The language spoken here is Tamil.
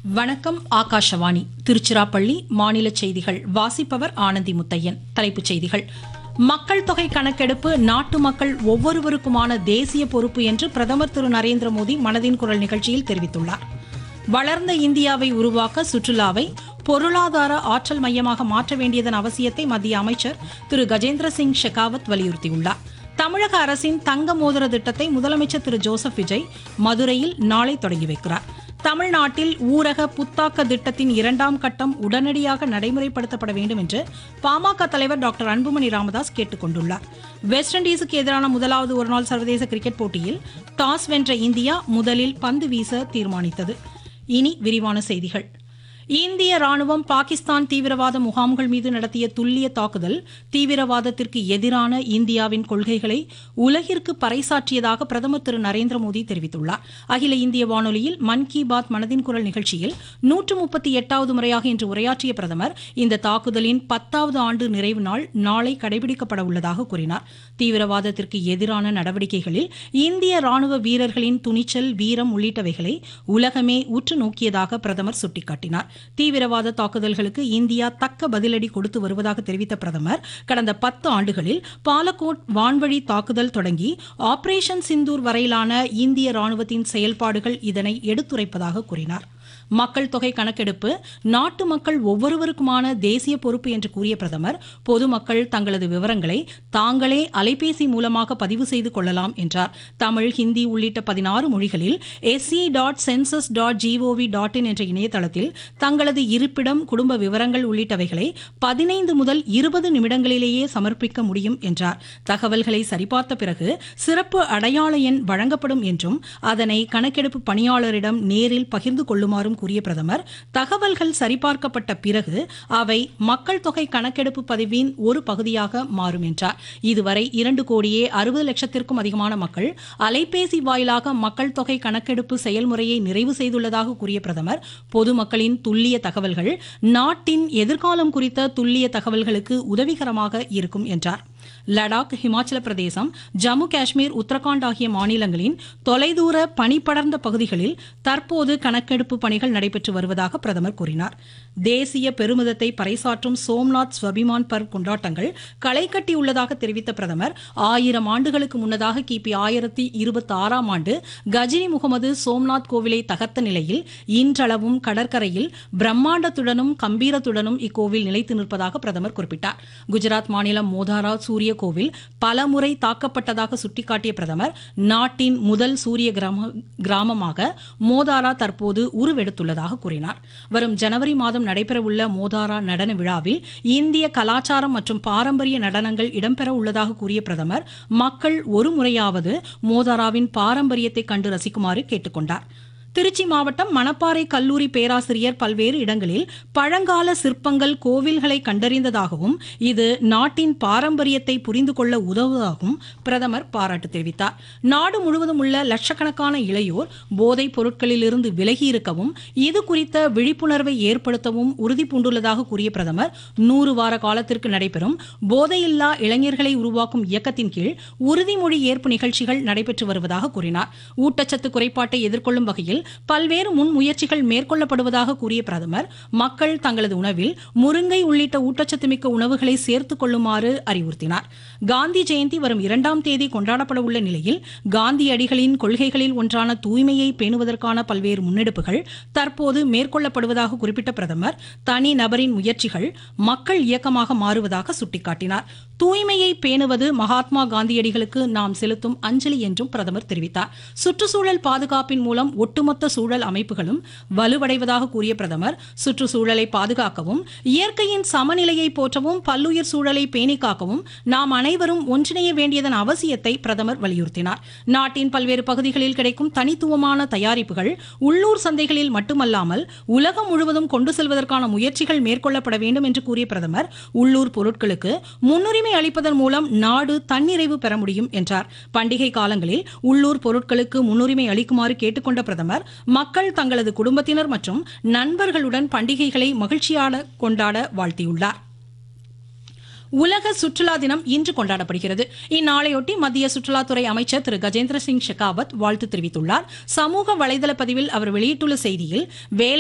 வணக்கம். ஆகாஷவாணி திருச்சிராப்பள்ளி மாநில செய்திகள் வாசிப்பவர் ஆனந்தி முத்தையன். தலைப்புச் செய்திகள். மக்கள் தொகை கணக்கெடுப்பு நாட்டு மக்கள் ஒவ்வொருவருக்குமான தேசிய பொறுப்பு என்று பிரதமர் திரு நரேந்திர மோடி மனதின் குரல் நிகழ்ச்சியில் தெரிவித்துள்ளார். வளர்ந்த இந்தியாவை உருவாக்க சுற்றுலாவை பொருளாதார ஆற்றல் மையமாக மாற்ற வேண்டியதன் அவசியத்தை மத்திய அமைச்சர் திரு கஜேந்திர சிங் ஷெகாவத் வலியுறுத்தியுள்ளார். தமிழக அரசின் தங்க மோதிர திட்டத்தை முதலமைச்சர் திரு ஜோசப் விஜய் மதுரையில் நாளை தொடங்கி வைக்கிறார். தமிழ்நாட்டில் ஊரக புத்தாக்க திட்டத்தின் 2ஆம் கட்டம் உடனடியாக நடைமுறைப்படுத்தப்பட வேண்டும் என்று பாமக தலைவர் டாக்டர் அன்புமணி ராமதாஸ் கேட்டுக் கொண்டுள்ளார். வெஸ்ட் இண்டீஸுக்கு எதிரான முதலாவது ஒருநாள் சர்வதேச கிரிக்கெட் போட்டியில் டாஸ் வென்ற இந்தியா முதலில் பந்து வீச தீர்மானித்தது. இனி விரிவான செய்திகள். இந்திய ராணுவம் பாகிஸ்தான் தீவிரவாத முகாம்கள் மீது நடத்திய துல்லிய தாக்குதல் தீவிரவாதத்திற்கு எதிரான இந்தியாவின் கொள்கைகளை உலகிற்கு பறைசாற்றியதாக பிரதமர் திரு நரேந்திர மோடி தெரிவித்துள்ளார். அகில இந்திய வானொலியில் மன் கி பாத் மனதின் குரல் நிகழ்ச்சியில் 138வது முறையாக இன்று உரையாற்றிய பிரதமர் இந்த தாக்குதலின் 10வது ஆண்டு நிறைவு நாள் நாளை கடைபிடிக்கப்பட உள்ளதாக கூறினார். தீவிரவாதத்திற்கு எதிரான நடவடிக்கைகளில் இந்திய ராணுவ வீரர்களின் துணிச்சல், வீரம் உள்ளிட்டவைகளை உலகமே உற்று நோக்கியதாக பிரதமர் சுட்டிக்காட்டினார். தீவிரவாத தாக்குதல்களுக்கு இந்தியா தக்க பதிலடி கொடுத்து வருவதாக தெரிவித்த பிரதமர் கடந்த 10 ஆண்டுகளில் பாலக்கோட் வான்வழி தாக்குதல் தொடங்கி ஆபரேஷன் சிந்தூர் வரையிலான இந்திய ராணுவத்தின் செயல்பாடுகள் இதனை எடுத்துரைப்பதாக கூறினார். மக்கள் தொகை கணக்கெடுப்பு நாட்டு மக்கள் ஒவ்வொருவருக்குமான தேசிய பொறுப்பு என்று கூறிய பிரதமர் பொதுமக்கள் தங்களது விவரங்களை தாங்களே அலைபேசி மூலமாக பதிவு செய்து கொள்ளலாம் என்றார். தமிழ், ஹிந்தி உள்ளிட்ட 16 மொழிகளில் se.census.gov.in என்ற இணையதளத்தில் தங்களது இருப்பிடம், குடும்ப விவரங்கள் உள்ளிட்டவைகளை 15 முதல் 20 நிமிடங்களிலேயே சமர்ப்பிக்க முடியும் என்றார். தகவல்களை சரிபார்த்த பிறகு சிறப்பு அடையாள எண் வழங்கப்படும் என்றும் அதனை கணக்கெடுப்பு பணியாளரிடம் நேரில் பகிர்ந்து கொள்ளுமாறும் கூறிய பிரதமர் தகவல்கள் சரிபார்க்கப்பட்ட பிறகு அவை மக்கள் தொகை கணக்கெடுப்பு பதிவின் ஒரு பகுதியாக மாறும் என்றார். இதுவரை 2,60,00,000த்திற்கும் அதிகமான மக்கள் அலைபேசி வாயிலாக மக்கள் தொகை கணக்கெடுப்பு செயல்முறையை நிறைவு செய்துள்ளதாக கூறிய பிரதமர் பொதுமக்களின் துல்லிய தகவல்கள் நாட்டின் எதிர்காலம் குறித்த துல்லிய தகவல்களுக்கு உதவிகரமாக இருக்கும் என்றார். லடாக், ஹிமாச்சல பிரதேசம், ஜம்மு காஷ்மீர், உத்தரகாண்ட் ஆகிய மாநிலங்களின் தொலைதூர பனிப்படர்ந்த பகுதிகளில் தற்போது கணக்கெடுப்பு பணிகள் நடைபெற்று வருவதாக பிரதமர் கூறினார். தேசிய பெருமிதத்தை பறைசாற்றும் சோம்நாத் ஸ்வபிமான் பர்வ் கொண்டாட்டங்கள் களை கட்டியுள்ளதாக தெரிவித்த பிரதமர் 1000 ஆண்டுகளுக்கு முன்னதாக கிபி 1026ஆம் ஆண்டு கஜினி முகமது சோம்நாத் கோவிலை தகர்த்த நிலையில் இன்றளவும் கடற்கரையில் பிரம்மாண்டத்துடனும் கம்பீரத்துடனும் இக்கோவில் நிலைத்து நிற்பதாக பிரதமர் குறிப்பிட்டார். குஜராத் மாநிலம் மோதாரா சூரிய கோவில் பலமுறை தாக்கப்பட்டதாக சுட்டிக்காட்டிய பிரதமர் நாட்டின் முதல் சூரிய கிராமமாக மோதாரா தற்போது உருவெடுத்துள்ளதாக கூறினார். வரும் ஜனவரி மாதம் நடைபெறவுள்ள மோதாரா நடன விழாவில் இந்திய கலாச்சாரம் மற்றும் பாரம்பரிய நடனங்கள் இடம்பெற உள்ளதாக கூறிய பிரதமர் மக்கள் ஒரு முறையாவது மோதாராவின் பாரம்பரியத்தை கண்டு ரசிக்குமாறு கேட்டுக்கொண்டார். திருச்சி மாவட்டம் மணப்பாறை கல்லூரி பேராசிரியர் பல்வேறு இடங்களில் பழங்கால சிற்பங்கள், கோவில்களை கண்டறிந்ததாகவும் இது நாட்டின் பாரம்பரியத்தை புரிந்து கொள்ள உதவுவதாகவும் பிரதமர் பாராட்டு தெரிவித்தார். நாடு முழுவதும் உள்ள லட்சக்கணக்கான இளையோர் போதைப் பொருட்களிலிருந்து விலகி இருக்கவும் இது குறித்த விழிப்புணர்வை ஏற்படுத்தவும் உறுதி பூண்டுள்ளதாக கூறிய பிரதமர் 100 வார காலத்திற்கு நடைபெறும் போதையில்லா இளைஞர்களை உருவாக்கும் இயக்கத்தின் கீழ் உறுதிமொழி ஏற்பு நிகழ்ச்சிகள் நடைபெற்று வருவதாக கூறினார். ஊட்டச்சத்து குறைபாட்டை எதிர்கொள்ளும் வகையில் பல்வேறு முன்முயற்சிகள் மேற்கொள்ளப்படுவதாக கூறிய பிரதமர் மக்கள் தங்களது உணவில் முருங்கை உள்ளிட்ட ஊட்டச்சத்து மிக்க உணவுகளை சேர்த்துக் கொள்ளுமாறு அறிவுறுத்தினார். காந்தி ஜெயந்தி வரும் 2ஆம் தேதி கொண்டாடப்பட உள்ள நிலையில் காந்தியடிகளின் கொள்கைகளில் ஒன்றான தூய்மையை பேணுவதற்கான பல்வேறு முன்னெடுப்புகள் தற்போது மேற்கொள்ளப்படுவதாக குறிப்பிட்ட பிரதமர் தனி நபரின் முயற்சிகள் மக்கள் இயக்கமாக மாறுவதாக சுட்டிக்காட்டினார். தூய்மையை பேணுவது மகாத்மா காந்தியடிகளுக்கு நாம் செலுத்தும் அஞ்சலி என்றும் பிரதமர் தெரிவித்தார். சுற்றுச்சூழல் பாதுகாப்பின் மூலம் ஒட்டுமொத்த சூழல் அமைப்புகளும் வலுவடைவதாக கூறிய பிரதமர் சுற்றுச்சூழலை பாதுகாக்கவும் இயற்கையின் சமநிலையை போற்றவும் பல்லுயிர் சூழலை பேணி காக்கவும் நாம் அனைவரும் ஒன்றிணைய வேண்டியதன் அவசியத்தை பிரதமர் வலியுறுத்தினார். நாட்டின் பல்வேறு பகுதிகளில் கிடைக்கும் தனித்துவமான தயாரிப்புகள் உள்ளூர் சந்தைகளில் மட்டுமல்லாமல் உலகம் முழுவதும் கொண்டு செல்வதற்கான முயற்சிகள் மேற்கொள்ளப்பட வேண்டும் என்று கூறிய பிரதமர் உள்ளூர் பொருட்களுக்கு முன்னுரிமை அளிப்பதன் மூலம் நாடு தன்னிறைவு பெற முடியும் என்றார். பண்டிகை காலங்களில் உள்ளூர் பொருட்களுக்கு முன்னுரிமை அளிக்குமாறு கேட்டுக்கொண்ட பிரதமர் மக்கள் தங்களது குடும்பத்தினர் மற்றும் நண்பர்களுடன் பண்டிகைகளை மகிழ்ச்சியாக கொண்டாட வாழ்த்தியுள்ளார். உலக சுற்றுலா தினம் இன்று கொண்டாடப்படுகிறது. இந்நாளையொட்டி மத்திய சுற்றுலாத்துறை அமைச்சர் திரு கஜேந்திர சிங் ஷெகாவத் வாழ்த்து தெரிவித்துள்ளார். சமூக வலைதள பதிவில் அவர் வெளியிட்டுள்ள செய்தியில் வேலை